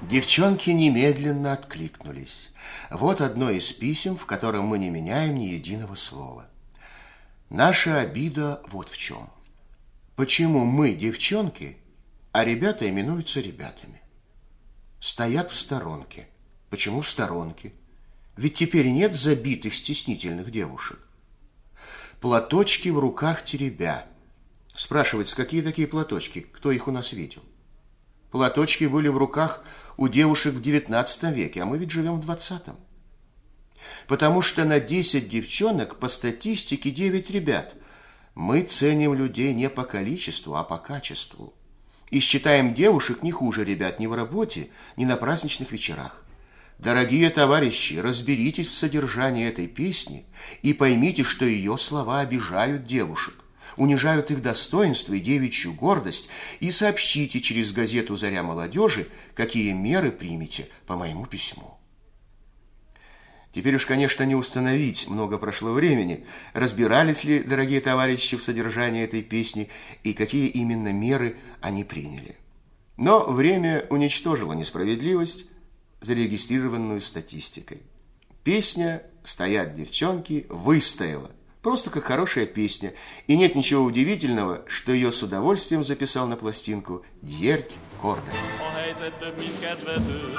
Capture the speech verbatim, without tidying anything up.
Девчонки немедленно откликнулись. Вот одно из писем, в котором мы не меняем ни единого слова. Наша обида вот в чем. Почему мы девчонки, а ребята именуются ребятами? Стоят в сторонке. Почему в сторонке? Ведь теперь нет забитых стеснительных девушек. Платочки в руках теребя. Спрашивается, какие такие платочки? Кто их у нас видел? Платочки были в руках у девушек в девятнадцатом веке, а мы ведь живем в двадцатом. Потому что на десять девчонок по статистике девять ребят. Мы ценим людей не по количеству, а по качеству. И считаем девушек не хуже ребят ни в работе, ни на праздничных вечерах. Дорогие товарищи, разберитесь в содержании этой песни и поймите, что ее слова обижают девушек, унижают их достоинство и девичью гордость, и сообщите через газету «Заря молодежи», какие меры примете по моему письму. Теперь уж, конечно, не установить, много прошло времени, разбирались ли, дорогие товарищи, в содержании этой песни и какие именно меры они приняли. Но время уничтожило несправедливость, зарегистрированную статистикой. Песня «Стоят девчонки» выстояла, просто как хорошая песня, и нет ничего удивительного, что ее с удовольствием записал на пластинку György Korda.